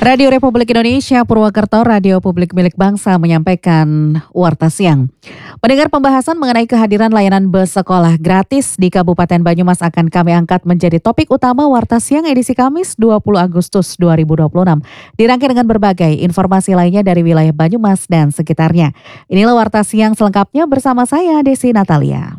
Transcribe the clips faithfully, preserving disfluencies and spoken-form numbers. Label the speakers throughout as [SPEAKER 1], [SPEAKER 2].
[SPEAKER 1] Radio Republik Indonesia Purwokerto, radio publik milik bangsa menyampaikan Warta Siang. Mendengar pembahasan mengenai kehadiran layanan bus sekolah gratis di Kabupaten Banyumas akan kami angkat menjadi topik utama Warta Siang edisi Kamis dua puluh Agustus dua ribu dua puluh enam. Dirangkai dengan berbagai informasi lainnya dari wilayah Banyumas dan sekitarnya. Inilah Warta Siang selengkapnya bersama saya Desi Natalia.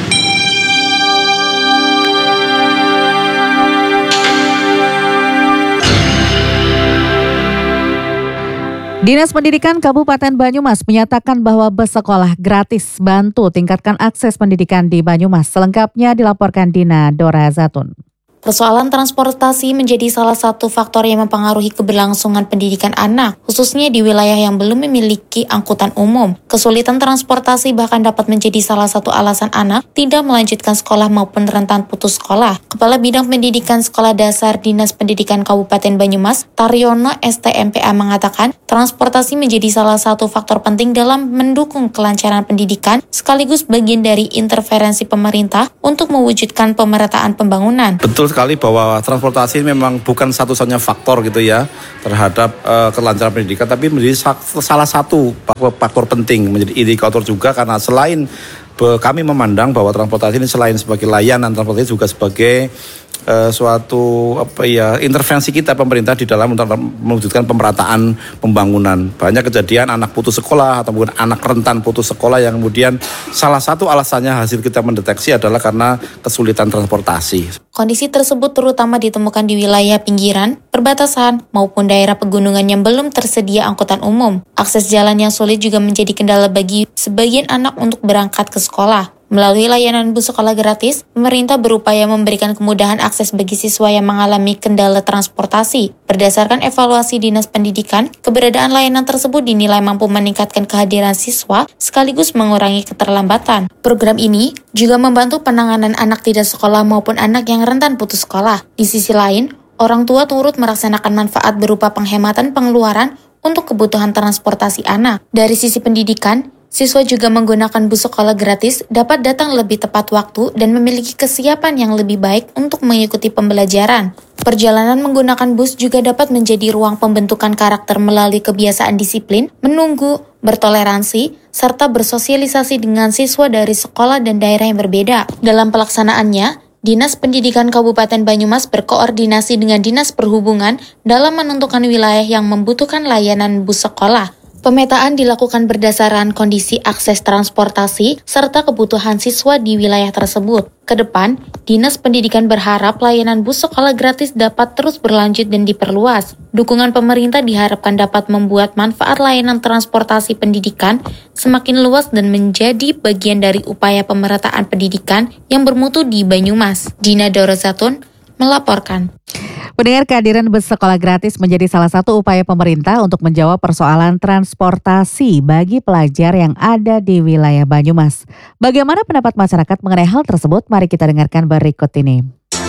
[SPEAKER 1] Dinas Pendidikan Kabupaten Banyumas menyatakan bahwa bus sekolah gratis bantu tingkatkan akses pendidikan di Banyumas. Selengkapnya dilaporkan Dina Dora Zatun.
[SPEAKER 2] Persoalan transportasi menjadi salah satu faktor yang mempengaruhi keberlangsungan pendidikan anak, khususnya di wilayah yang belum memiliki angkutan umum. Kesulitan transportasi bahkan dapat menjadi salah satu alasan anak tidak melanjutkan sekolah maupun rentan putus sekolah. Kepala Bidang Pendidikan Sekolah Dasar Dinas Pendidikan Kabupaten Banyumas, Taryono S T M P A mengatakan, transportasi menjadi salah satu faktor penting dalam mendukung kelancaran pendidikan, sekaligus bagian dari interferensi pemerintah untuk mewujudkan pemerataan pembangunan.
[SPEAKER 3] Betul sekali bahwa transportasi memang bukan satu-satunya faktor gitu ya terhadap uh, kelancaran pendidikan, tapi menjadi salah satu faktor penting, menjadi indikator juga karena selain be, kami memandang bahwa transportasi ini selain sebagai layanan, transportasi juga sebagai uh, suatu apa ya intervensi kita pemerintah di dalam mewujudkan pemerataan pembangunan. Banyak kejadian anak putus sekolah atau mungkin anak rentan putus sekolah yang kemudian salah satu alasannya hasil kita mendeteksi adalah karena kesulitan transportasi.
[SPEAKER 2] Kondisi tersebut terutama ditemukan di wilayah pinggiran, perbatasan, maupun daerah pegunungan yang belum tersedia angkutan umum. Akses jalan yang sulit juga menjadi kendala bagi sebagian anak untuk berangkat ke sekolah. Melalui layanan bus sekolah gratis, pemerintah berupaya memberikan kemudahan akses bagi siswa yang mengalami kendala transportasi. Berdasarkan evaluasi Dinas Pendidikan, keberadaan layanan tersebut dinilai mampu meningkatkan kehadiran siswa sekaligus mengurangi keterlambatan. Program ini juga membantu penanganan anak tidak sekolah maupun anak yang rentan putus sekolah. Di sisi lain, orang tua turut merasakan manfaat berupa penghematan pengeluaran untuk kebutuhan transportasi anak. Dari sisi pendidikan, siswa juga menggunakan bus sekolah gratis dapat datang lebih tepat waktu dan memiliki kesiapan yang lebih baik untuk mengikuti pembelajaran. Perjalanan menggunakan bus juga dapat menjadi ruang pembentukan karakter melalui kebiasaan disiplin, menunggu, bertoleransi, serta bersosialisasi dengan siswa dari sekolah dan daerah yang berbeda. Dalam pelaksanaannya, Dinas Pendidikan Kabupaten Banyumas berkoordinasi dengan Dinas Perhubungan dalam menentukan wilayah yang membutuhkan layanan bus sekolah. Pemetaan dilakukan berdasarkan kondisi akses transportasi serta kebutuhan siswa di wilayah tersebut. Kedepan, Dinas Pendidikan berharap layanan bus sekolah gratis dapat terus berlanjut dan diperluas. Dukungan pemerintah diharapkan dapat membuat manfaat layanan transportasi pendidikan semakin luas dan menjadi bagian dari upaya pemerataan pendidikan yang bermutu di Banyumas. Dina Dora Zatun melaporkan.
[SPEAKER 1] Pendengar, kehadiran bus sekolah gratis menjadi salah satu upaya pemerintah untuk menjawab persoalan transportasi bagi pelajar yang ada di wilayah Banyumas. Bagaimana pendapat masyarakat mengenai hal tersebut? Mari kita dengarkan berikut ini.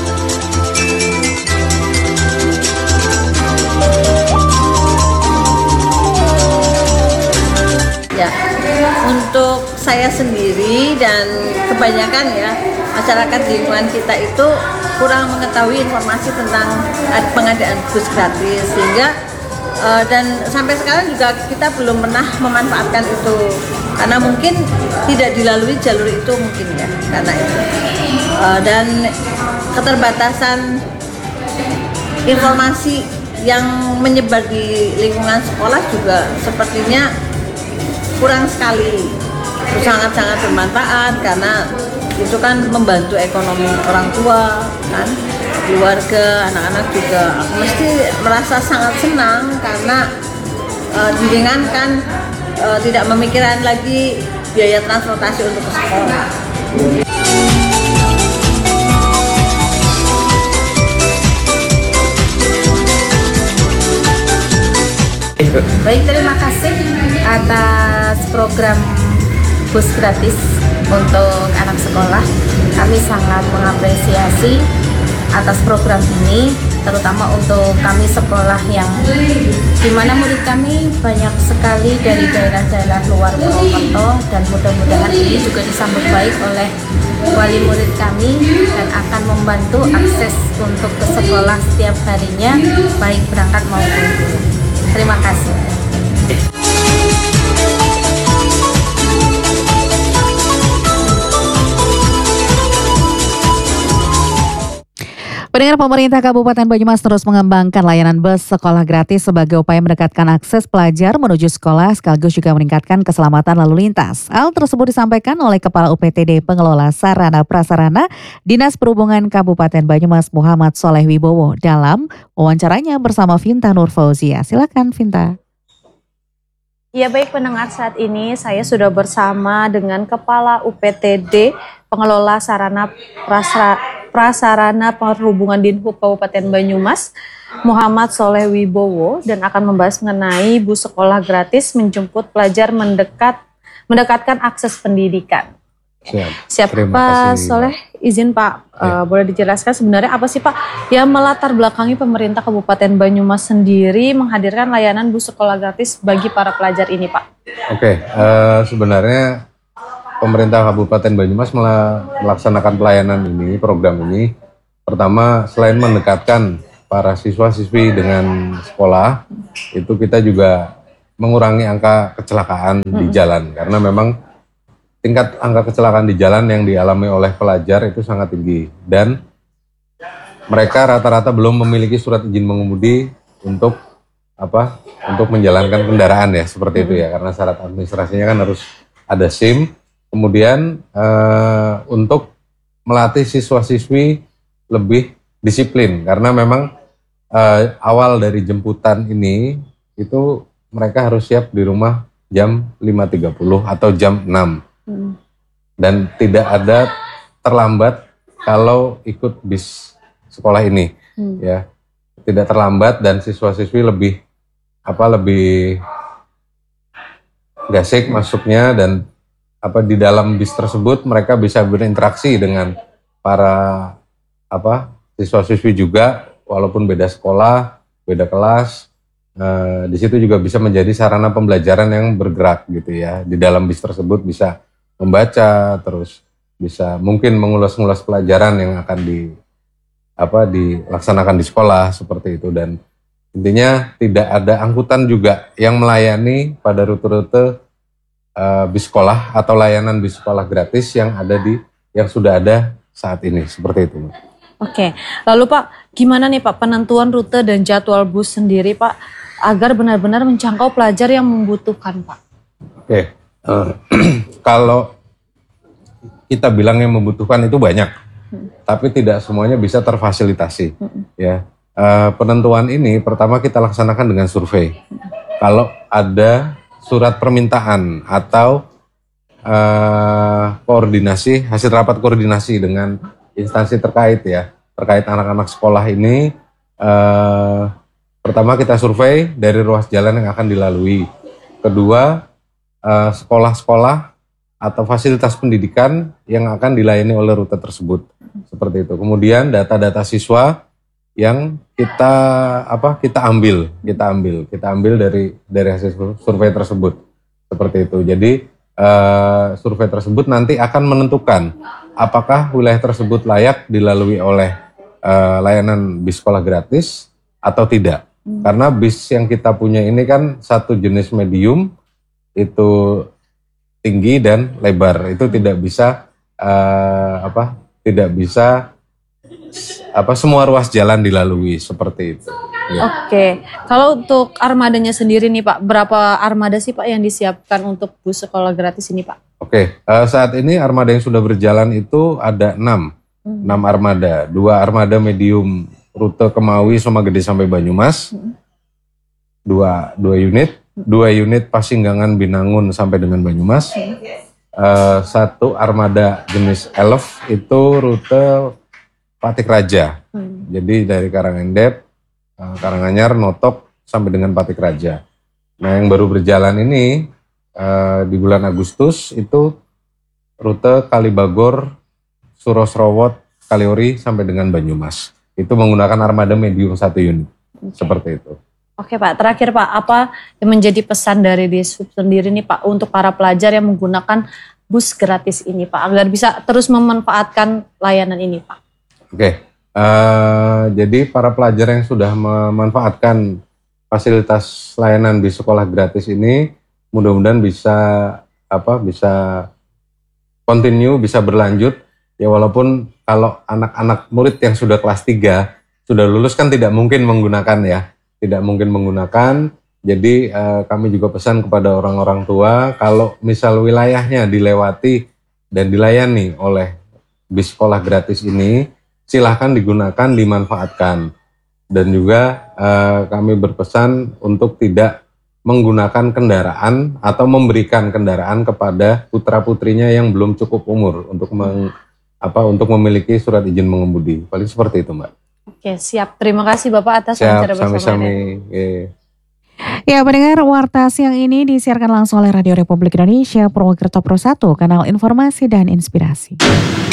[SPEAKER 4] Ya, untuk saya sendiri dan kebanyakan ya masyarakat di lingkungan kita itu kurang mengetahui informasi tentang pengadaan bus gratis, sehingga uh, dan sampai sekarang juga kita belum pernah memanfaatkan itu karena mungkin tidak dilalui jalur itu mungkin ya karena itu uh, dan keterbatasan informasi yang menyebar di lingkungan sekolah juga sepertinya kurang sekali. Sangat-sangat bermanfaat karena itu kan membantu ekonomi orang tua kan, keluarga, anak-anak juga mesti merasa sangat senang karena uh, diringankan, uh, tidak memikirkan lagi biaya transportasi untuk ke sekolah.
[SPEAKER 5] Baik, terima kasih atas program bus gratis untuk anak sekolah. Kami sangat mengapresiasi atas program ini, terutama untuk kami sekolah yang dimana murid kami banyak sekali dari daerah-daerah luar Purwokerto, dan mudah-mudahan ini juga disambut baik oleh wali murid kami dan akan membantu akses untuk ke sekolah setiap harinya, baik berangkat maupun pulang. Terima kasih.
[SPEAKER 1] Pendengar, pemerintah Kabupaten Banyumas terus mengembangkan layanan bus sekolah gratis sebagai upaya mendekatkan akses pelajar menuju sekolah sekaligus juga meningkatkan keselamatan lalu lintas. Hal tersebut disampaikan oleh Kepala U P T D Pengelola Sarana Prasarana Dinas Perhubungan Kabupaten Banyumas Muhammad Soleh Wibowo dalam wawancaranya bersama Vinta Nur Fauzia. Silakan Vinta.
[SPEAKER 6] Ya baik pendengar, saat ini saya sudah bersama dengan Kepala U P T D Pengelola Sarana Prasarana Prasarana Perhubungan Dinhub Kabupaten Banyumas, Muhammad Soleh Wibowo, dan akan membahas mengenai bus sekolah gratis menjemput pelajar mendekat mendekatkan akses pendidikan.
[SPEAKER 7] Siap.
[SPEAKER 6] Siap Pak Soleh, izin Pak, ya. uh, boleh dijelaskan sebenarnya apa sih Pak yang melatar belakangi pemerintah Kabupaten Banyumas sendiri menghadirkan layanan bus sekolah gratis bagi para pelajar ini Pak?
[SPEAKER 7] Oke, uh, sebenarnya pemerintah Kabupaten Banyumas melaksanakan pelayanan ini, program ini. Pertama, selain mendekatkan para siswa-siswi dengan sekolah, itu kita juga mengurangi angka kecelakaan hmm. di jalan. Karena memang tingkat angka kecelakaan di jalan yang dialami oleh pelajar itu sangat tinggi. Dan mereka rata-rata belum memiliki surat izin mengemudi untuk apa? Untuk menjalankan kendaraan ya, seperti hmm. itu ya. Karena syarat administrasinya kan harus ada SIM. Kemudian uh, untuk melatih siswa-siswi lebih disiplin karena memang uh, awal dari jemputan ini itu mereka harus siap di rumah jam lima tiga puluh atau jam enam hmm. dan tidak ada terlambat kalau ikut bis sekolah ini hmm. ya, tidak terlambat dan siswa-siswi lebih apa lebih gasik masuknya dan apa di dalam bis tersebut mereka bisa berinteraksi dengan para apa siswa-siswi juga walaupun beda sekolah, beda kelas. Eh, di situ juga bisa menjadi sarana pembelajaran yang bergerak gitu ya. Di dalam bis tersebut bisa membaca, terus bisa mungkin mengulas-ngulas pelajaran yang akan di apa dilaksanakan di sekolah seperti itu dan intinya tidak ada angkutan juga yang melayani pada rute-rute Uh, bis sekolah atau layanan bis sekolah gratis yang ada di yang sudah ada saat ini seperti itu.
[SPEAKER 6] Oke, lalu Pak, gimana nih Pak penentuan rute dan jadwal bus sendiri Pak agar benar-benar menjangkau pelajar yang membutuhkan Pak?
[SPEAKER 7] Oke, uh, kalau kita bilang yang membutuhkan itu banyak, hmm. tapi tidak semuanya bisa terfasilitasi. Hmm. Ya, uh, penentuan ini pertama kita laksanakan dengan survei. Hmm. Kalau ada surat permintaan atau uh, koordinasi, hasil rapat koordinasi dengan instansi terkait ya, terkait anak-anak sekolah ini, uh, pertama kita survei dari ruas jalan yang akan dilalui. Kedua, uh, sekolah-sekolah atau fasilitas pendidikan yang akan dilayani oleh rute tersebut, seperti itu. Kemudian data-data siswa yang kita apa kita ambil kita ambil kita ambil dari dari hasil survei tersebut seperti itu. Jadi uh, survei tersebut nanti akan menentukan apakah wilayah tersebut layak dilalui oleh uh, layanan bis sekolah gratis atau tidak. Hmm. Karena bis yang kita punya ini kan satu jenis medium itu tinggi dan lebar, itu tidak bisa uh, apa tidak bisa apa semua ruas jalan dilalui seperti itu. Ya.
[SPEAKER 6] Oke, kalau untuk armadanya sendiri nih Pak, berapa armada sih Pak yang disiapkan untuk bus sekolah gratis ini Pak?
[SPEAKER 7] Oke, uh, saat ini armada yang sudah berjalan itu ada enam, hmm. enam armada, dua armada medium rute Kemawi, Somagede sampai Banyumas, hmm. dua dua unit, dua unit Pasinggangan Binangun sampai dengan Banyumas, hmm. uh, satu armada jenis Elf itu rute Patik Raja, hmm. jadi dari Karangendep, Karanganyar, Notok sampai dengan Patik Raja. Nah yang baru berjalan ini uh, di bulan Agustus itu rute Kalibagor, Surosrowot, Kaliori sampai dengan Banyumas. Itu menggunakan armada medium satu unit, okay. Seperti itu.
[SPEAKER 6] Oke Pak, terakhir Pak, apa yang menjadi pesan dari Dishub sendiri nih Pak untuk para pelajar yang menggunakan bus gratis ini Pak, agar bisa terus memanfaatkan layanan ini Pak?
[SPEAKER 7] Oke, uh, jadi para pelajar yang sudah memanfaatkan fasilitas layanan bis sekolah gratis ini mudah-mudahan bisa apa bisa continue, bisa berlanjut ya, walaupun kalau anak-anak murid yang sudah kelas tiga sudah lulus kan tidak mungkin menggunakan ya, tidak mungkin menggunakan. Jadi eh, kami juga pesan kepada orang-orang tua, kalau misal wilayahnya dilewati dan dilayani oleh bis sekolah gratis ini, silahkan digunakan, dimanfaatkan. Dan juga eh, kami berpesan untuk tidak menggunakan kendaraan atau memberikan kendaraan kepada putra-putrinya yang belum cukup umur untuk meng, apa, untuk memiliki surat izin mengemudi. Paling seperti itu, Mbak.
[SPEAKER 6] Oke, siap. Terima kasih Bapak atas wawancara bersama
[SPEAKER 7] sami-sami.
[SPEAKER 1] Ya, pendengar, warta siang ini disiarkan langsung oleh Radio Republik Indonesia Purwokerto Pro satu, kanal informasi dan inspirasi.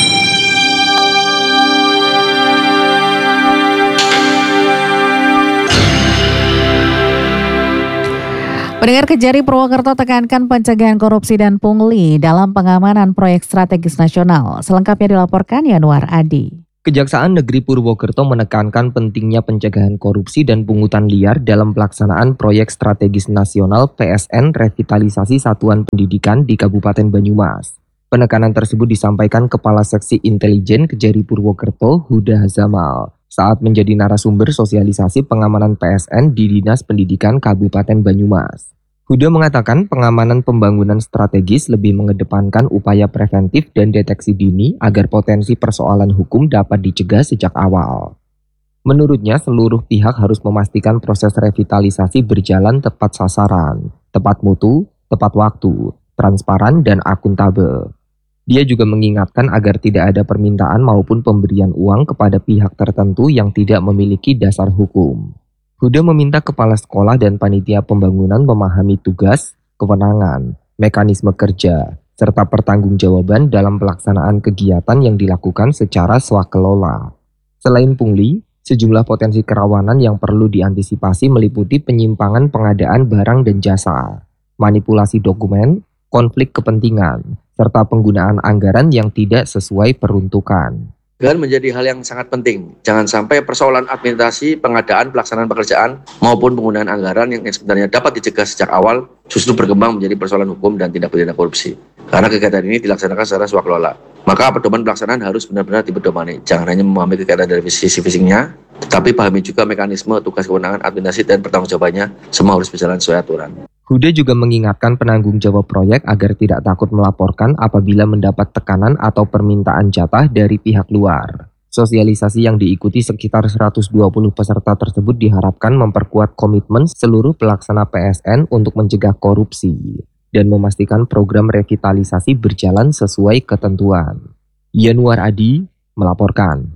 [SPEAKER 1] Pendengar, Kejari Purwokerto tekankan pencegahan korupsi dan pungli dalam pengamanan proyek strategis nasional. Selengkapnya dilaporkan Yanuar Adi.
[SPEAKER 8] Kejaksaan Negeri Purwokerto menekankan pentingnya pencegahan korupsi dan pungutan liar dalam pelaksanaan proyek strategis nasional P S N Revitalisasi Satuan Pendidikan di Kabupaten Banyumas. Penekanan tersebut disampaikan Kepala Seksi Intelijen Kejari Purwokerto, Huda Hazamal, saat menjadi narasumber sosialisasi pengamanan P S N di Dinas Pendidikan Kabupaten Banyumas. Huda mengatakan pengamanan pembangunan strategis lebih mengedepankan upaya preventif dan deteksi dini agar potensi persoalan hukum dapat dicegah sejak awal. Menurutnya, seluruh pihak harus memastikan proses revitalisasi berjalan tepat sasaran, tepat mutu, tepat waktu, transparan, dan akuntabel. Dia juga mengingatkan agar tidak ada permintaan maupun pemberian uang kepada pihak tertentu yang tidak memiliki dasar hukum. Huda meminta kepala sekolah dan panitia pembangunan memahami tugas, kewenangan, mekanisme kerja, serta pertanggungjawaban dalam pelaksanaan kegiatan yang dilakukan secara swakelola. Selain pungli, sejumlah potensi kerawanan yang perlu diantisipasi meliputi penyimpangan pengadaan barang dan jasa, manipulasi dokumen, konflik kepentingan, serta penggunaan anggaran yang tidak sesuai peruntukan.
[SPEAKER 9] Dan menjadi hal yang sangat penting. Jangan sampai persoalan administrasi, pengadaan, pelaksanaan pekerjaan, maupun penggunaan anggaran yang sebenarnya dapat dicegah sejak awal, justru berkembang menjadi persoalan hukum dan tindak pidana korupsi. Karena kegiatan ini dilaksanakan secara swakelola. Maka pedoman pelaksanaan harus benar-benar dipedomani. Jangan hanya memahami kegiatan dari sisi fisiknya, tetapi pahami juga mekanisme, tugas kewenangan, administrasi, dan pertanggungjawabannya. Semua harus berjalan sesuai aturan.
[SPEAKER 8] Huda juga mengingatkan penanggung jawab proyek agar tidak takut melaporkan apabila mendapat tekanan atau permintaan jatah dari pihak luar. Sosialisasi yang diikuti sekitar seratus dua puluh peserta tersebut diharapkan memperkuat komitmen seluruh pelaksana P S N untuk mencegah korupsi dan memastikan program revitalisasi berjalan sesuai ketentuan. Yanuar Adi melaporkan.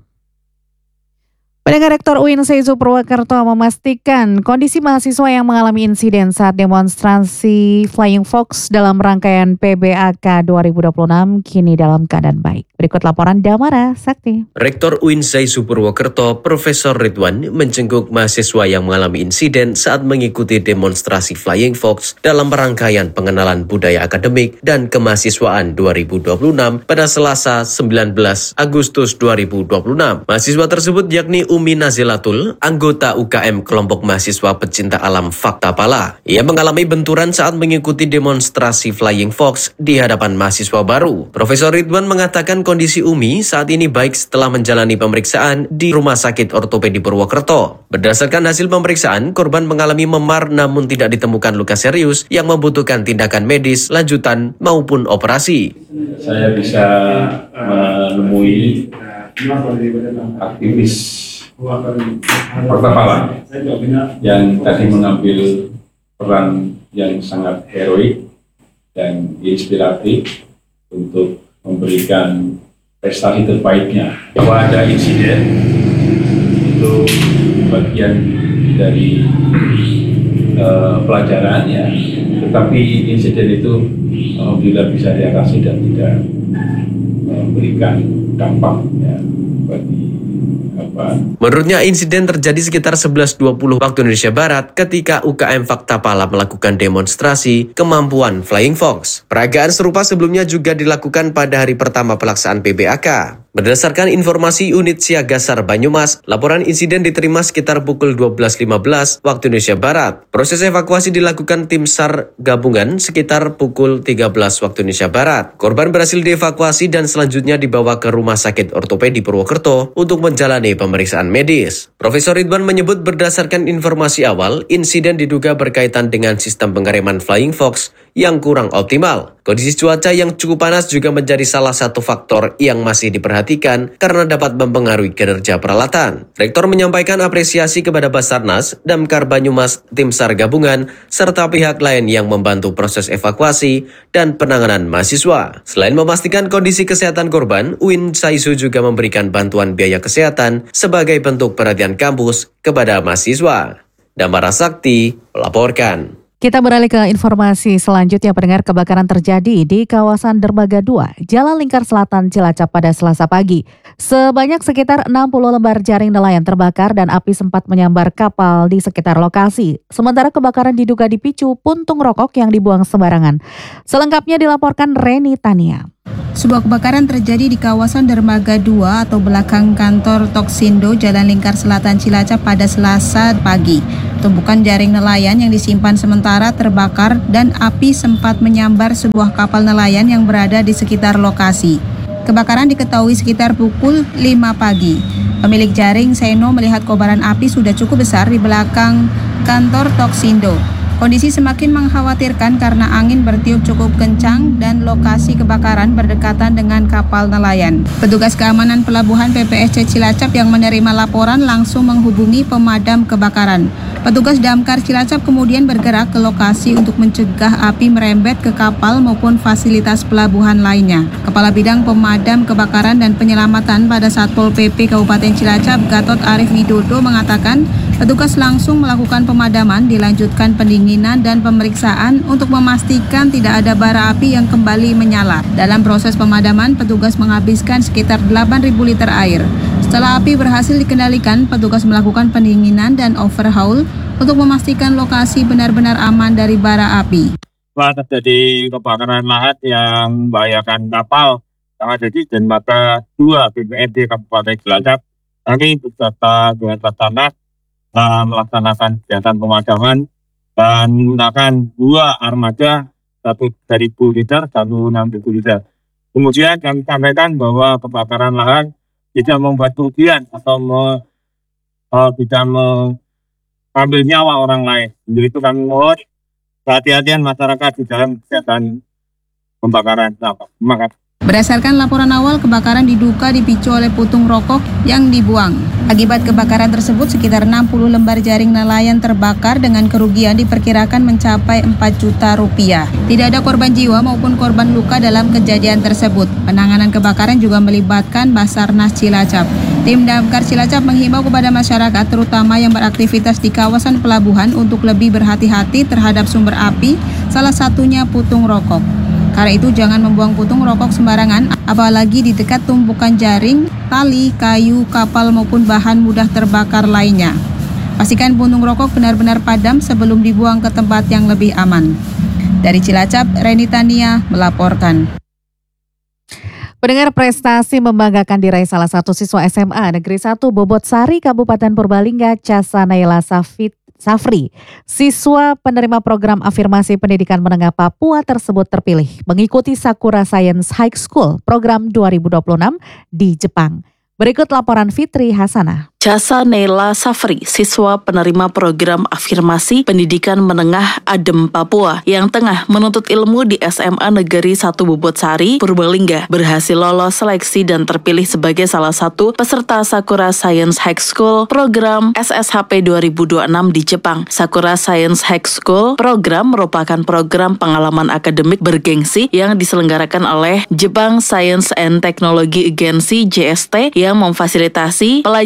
[SPEAKER 1] Pendengar, Rektor U I N Seizu Purwokerto memastikan kondisi mahasiswa yang mengalami insiden saat demonstrasi Flying Fox dalam rangkaian P B A K dua ribu dua puluh enam kini dalam keadaan baik. Berikut laporan Damara Sakti.
[SPEAKER 10] Rektor U I N Seizu Purwokerto, Profesor Ridwan, menjenguk mahasiswa yang mengalami insiden saat mengikuti demonstrasi Flying Fox dalam rangkaian pengenalan budaya akademik dan kemahasiswaan dua ribu dua puluh enam pada Selasa sembilan belas Agustus dua ribu dua puluh enam. Mahasiswa tersebut yakni Umi Nazilatul, anggota U K M kelompok mahasiswa pecinta alam Fakta Pala. Ia mengalami benturan saat mengikuti demonstrasi Flying Fox di hadapan mahasiswa baru. Profesor Ridwan mengatakan kondisi Umi saat ini baik setelah menjalani pemeriksaan di Rumah Sakit Ortopedi Purwokerto. Berdasarkan hasil pemeriksaan, korban mengalami memar namun tidak ditemukan luka serius yang membutuhkan tindakan medis lanjutan maupun operasi.
[SPEAKER 11] Saya bisa menemui aktivis Fakta Pala yang tadi mengambil peran yang sangat heroik dan inspiratif untuk memberikan prestasi terbaiknya. Bahwa ada insiden itu bagian dari uh, pelajaran ya, tetapi insiden itu alhamdulillah bisa diatasi dan tidak memberikan dampak ya bagi persiapan.
[SPEAKER 10] Menurutnya insiden terjadi sekitar sebelas dua puluh waktu Indonesia Barat ketika U K M Fakta Pala melakukan demonstrasi kemampuan Flying Fox. Peragaan serupa sebelumnya juga dilakukan pada hari pertama pelaksanaan P B A K. Berdasarkan informasi Unit Siaga SAR Banyumas, laporan insiden diterima sekitar pukul dua belas lima belas waktu Indonesia Barat. Proses evakuasi dilakukan tim SAR gabungan sekitar pukul tiga belas waktu Indonesia Barat. Korban berhasil dievakuasi dan selanjutnya dibawa ke Rumah Sakit Ortopedi Purwokerto untuk menjalani pemeriksaan medis. Profesor Ridwan menyebut berdasarkan informasi awal, insiden diduga berkaitan dengan sistem pengereman Flying Fox yang kurang optimal. Kondisi cuaca yang cukup panas juga menjadi salah satu faktor yang masih diperhatikan karena dapat mempengaruhi kinerja peralatan. Rektor menyampaikan apresiasi kepada Basarnas, Damkar Banyumas, tim SAR gabungan, serta pihak lain yang membantu proses evakuasi dan penanganan mahasiswa. Selain memastikan kondisi kesehatan korban, U I N Saisu juga memberikan bantuan biaya kesehatan sebagai bentuk perhatian kampus kepada mahasiswa. Damara Sakti melaporkan.
[SPEAKER 1] Kita beralih ke informasi selanjutnya. Pendengar, kebakaran terjadi di kawasan Dermaga dua, Jalan Lingkar Selatan, Cilacap pada Selasa pagi. Sebanyak sekitar enam puluh lembar jaring nelayan terbakar dan api sempat menyambar kapal di sekitar lokasi. Sementara kebakaran diduga dipicu puntung rokok yang dibuang sembarangan. Selengkapnya dilaporkan Reni Tania.
[SPEAKER 12] Sebuah kebakaran terjadi di kawasan Dermaga dua atau belakang kantor Toksindo, Jalan Lingkar Selatan, Cilacap pada Selasa pagi. Tumpukan jaring nelayan yang disimpan sementara terbakar dan api sempat menyambar sebuah kapal nelayan yang berada di sekitar lokasi. Kebakaran diketahui sekitar pukul lima pagi. Pemilik jaring, Seno, melihat kobaran api sudah cukup besar di belakang kantor Toksindo. Kondisi semakin mengkhawatirkan karena angin bertiup cukup kencang dan lokasi kebakaran berdekatan dengan kapal nelayan. Petugas keamanan pelabuhan P P S C Cilacap yang menerima laporan langsung menghubungi pemadam kebakaran. Petugas Damkar Cilacap kemudian bergerak ke lokasi untuk mencegah api merembet ke kapal maupun fasilitas pelabuhan lainnya. Kepala Bidang Pemadam Kebakaran dan Penyelamatan pada Satpol P P Kabupaten Cilacap, Gatot Arif Widodo, mengatakan petugas langsung melakukan pemadaman, dilanjutkan pendinginan dan pemeriksaan untuk memastikan tidak ada bara api yang kembali menyala. Dalam proses pemadaman, petugas menghabiskan sekitar delapan ribu liter air. Setelah api berhasil dikendalikan, petugas melakukan pendinginan dan overhaul untuk memastikan lokasi benar-benar aman dari bara api.
[SPEAKER 13] Setelah terjadi kebakaran lahat yang membahayakan kapal yang ada di Dermaga dua B P S D Kabupaten Cilacap, kami beserta dengan Basarnas uh, melaksanakan kegiatan pemadaman dan menggunakan dua armada, satu seribu liter, satu enam ribu liter. Kemudian kami sampaikan bahwa kebakaran lahan tidak membuat kerugian atau me, uh, tidak mengambil nyawa orang lain. Jadi itu kami mohon kehati-hatian masyarakat di dalam kegiatan pembakaran. Terima kasih.
[SPEAKER 12] Berdasarkan laporan awal, kebakaran diduga dipicu oleh puntung rokok yang dibuang. Akibat kebakaran tersebut, sekitar enam puluh lembar jaring nelayan terbakar dengan kerugian diperkirakan mencapai empat juta rupiah. Tidak ada korban jiwa maupun korban luka dalam kejadian tersebut. Penanganan kebakaran juga melibatkan Basarnas Cilacap. Tim Damkar Cilacap menghimbau kepada masyarakat, terutama yang beraktivitas di kawasan pelabuhan, untuk lebih berhati-hati terhadap sumber api, salah satunya puntung rokok. Karena itu jangan membuang puntung rokok sembarangan, apalagi di dekat tumpukan jaring, tali, kayu, kapal maupun bahan mudah terbakar lainnya. Pastikan puntung rokok benar-benar padam sebelum dibuang ke tempat yang lebih aman. Dari Cilacap, Reni Tania melaporkan.
[SPEAKER 1] Pendengar, prestasi membanggakan diraih salah satu siswa S M A Negeri satu Bobot Sari, Kabupaten Purbalingga, Casa Naila Safit Safri. Siswa penerima program afirmasi pendidikan menengah Papua tersebut terpilih mengikuti Sakura Science High School program dua ribu dua puluh enam di Jepang. Berikut laporan Fitri Hasanah.
[SPEAKER 14] Casa Naila Safri, siswa penerima program afirmasi pendidikan menengah Adem Papua yang tengah menuntut ilmu di S M A Negeri satu Bobot Sari, Purbalingga, berhasil lolos seleksi dan terpilih sebagai salah satu peserta Sakura Science High School program S S H P dua ribu dua puluh enam di Jepang. Sakura Science High School program merupakan program pengalaman akademik bergengsi yang diselenggarakan oleh Jepang Science and Technology Agency J S T yang memfasilitasi pelajar dan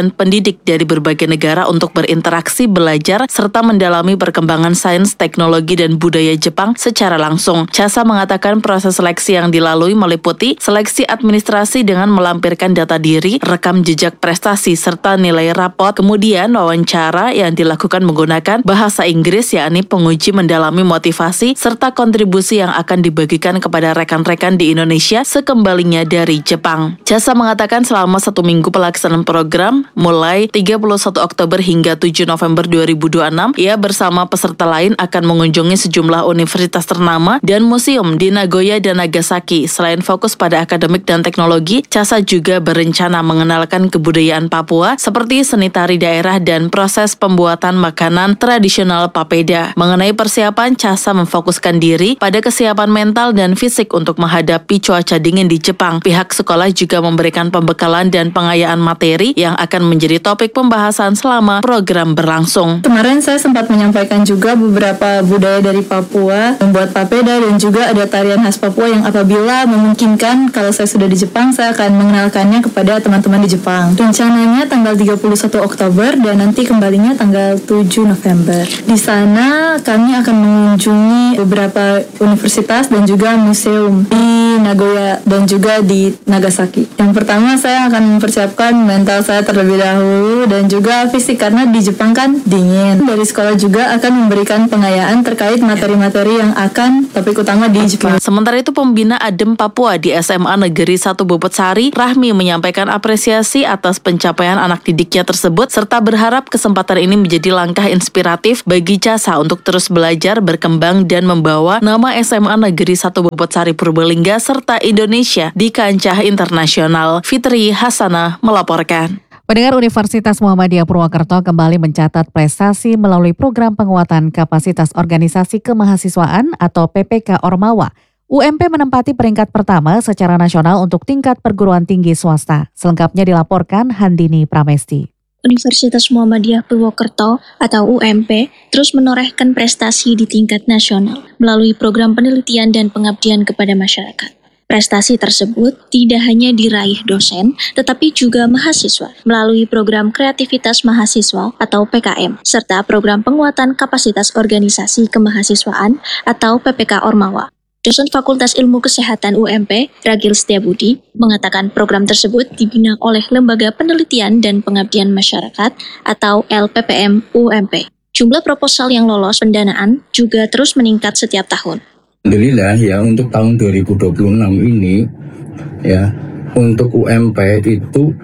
[SPEAKER 14] dan pendidik dari berbagai negara untuk berinteraksi, belajar, serta mendalami perkembangan sains, teknologi, dan budaya Jepang secara langsung. Chasa mengatakan proses seleksi yang dilalui meliputi seleksi administrasi dengan melampirkan data diri, rekam jejak prestasi, serta nilai rapot, kemudian wawancara yang dilakukan menggunakan bahasa Inggris, yakni penguji mendalami motivasi, serta kontribusi yang akan dibagikan kepada rekan-rekan di Indonesia sekembalinya dari Jepang. Chasa mengatakan selama satu minggu pelaksanaan program, mulai tiga puluh satu Oktober hingga tujuh November dua ribu dua puluh enam, ia bersama peserta lain akan mengunjungi sejumlah universitas ternama dan museum di Nagoya dan Nagasaki. Selain fokus pada akademik dan teknologi, Chasa juga berencana mengenalkan kebudayaan Papua seperti seni tari daerah dan proses pembuatan makanan tradisional Papeda. Mengenai persiapan, Chasa memfokuskan diri pada kesiapan mental dan fisik untuk menghadapi cuaca dingin di Jepang. Pihak sekolah juga memberikan pembekalan dan pengayaan materi yang akan menjadi topik pembahasan selama program berlangsung.
[SPEAKER 15] Kemarin saya sempat menyampaikan juga beberapa budaya dari Papua, membuat papeda, dan juga ada tarian khas Papua yang apabila memungkinkan kalau saya sudah di Jepang, saya akan mengenalkannya kepada teman-teman di Jepang. Rencananya tanggal tiga puluh satu Oktober dan nanti kembalinya tanggal tujuh November. Di sana kami akan mengunjungi beberapa universitas dan juga museum di Nagoya dan juga di Nagasaki. Yang pertama saya akan mempersiapkan mental saya terlebih dahulu dan juga fisik karena di Jepang kan dingin. Dari sekolah juga akan memberikan pengayaan terkait materi-materi yang akan topik utama di Jepang.
[SPEAKER 14] Sementara itu, pembina Adem Papua di S M A Negeri satu Bobotsari, Rahmi, menyampaikan apresiasi atas pencapaian anak didiknya tersebut serta berharap kesempatan ini menjadi langkah inspiratif bagi Chasa untuk terus belajar, berkembang, dan membawa nama S M A Negeri satu Bobotsari Purbalingga serta Indonesia di kancah internasional. Fitri Hasanah melaporkan.
[SPEAKER 1] Pendengar, Universitas Muhammadiyah Purwokerto kembali mencatat prestasi melalui program penguatan kapasitas organisasi kemahasiswaan atau P P K Ormawa. U M P menempati peringkat pertama secara nasional untuk tingkat perguruan tinggi swasta. Selengkapnya dilaporkan Handini Pramesti.
[SPEAKER 16] Universitas Muhammadiyah Purwokerto atau U M P terus menorehkan prestasi di tingkat nasional melalui program penelitian dan pengabdian kepada masyarakat. Prestasi tersebut tidak hanya diraih dosen, tetapi juga mahasiswa melalui program kreativitas mahasiswa atau P K M, serta program penguatan kapasitas organisasi kemahasiswaan atau P P K Ormawa. Dosen Fakultas Ilmu Kesehatan U M P, Ragil Setiabudi, mengatakan program tersebut dibina oleh Lembaga Penelitian dan Pengabdian Masyarakat atau L P P M U M P. Jumlah proposal yang lolos pendanaan juga terus meningkat setiap tahun.
[SPEAKER 17] Alhamdulillah ya, untuk tahun dua ribu dua puluh enam ini ya, untuk U M P itu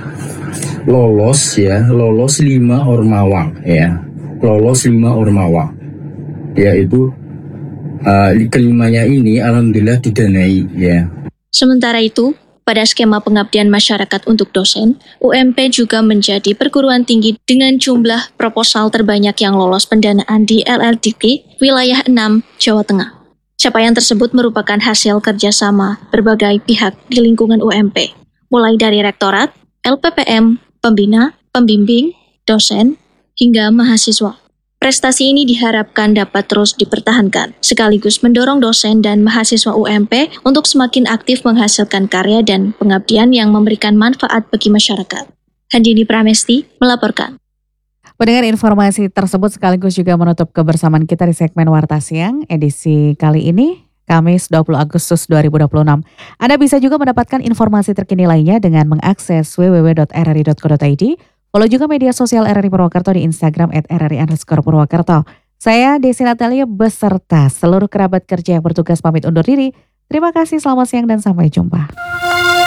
[SPEAKER 17] lolos ya, lolos lima ormawa ya. Lolos lima ormawa. Yaitu uh, kelimanya ini alhamdulillah didanai ya.
[SPEAKER 16] Sementara itu, pada skema pengabdian masyarakat untuk dosen, U M P juga menjadi perguruan tinggi dengan jumlah proposal terbanyak yang lolos pendanaan di L L D K wilayah enam Jawa Tengah. Capaian tersebut merupakan hasil kerjasama berbagai pihak di lingkungan U M P, mulai dari rektorat, L P P M, pembina, pembimbing, dosen, hingga mahasiswa. Prestasi ini diharapkan dapat terus dipertahankan, sekaligus mendorong dosen dan mahasiswa U M P untuk semakin aktif menghasilkan karya dan pengabdian yang memberikan manfaat bagi masyarakat. Handini Pramesti melaporkan.
[SPEAKER 1] Pendengar, informasi tersebut sekaligus juga menutup kebersamaan kita di segmen Warta Siang edisi kali ini, Kamis dua puluh Agustus dua ribu dua puluh enam. Anda bisa juga mendapatkan informasi terkini lainnya dengan mengakses w w w dot r r i dot co dot i d. Follow juga media sosial R R I Purwokerto di Instagram at r r i underscore Purwokerto. Saya Desi Natalia beserta seluruh kerabat kerja yang bertugas pamit undur diri. Terima kasih, selamat siang dan sampai jumpa.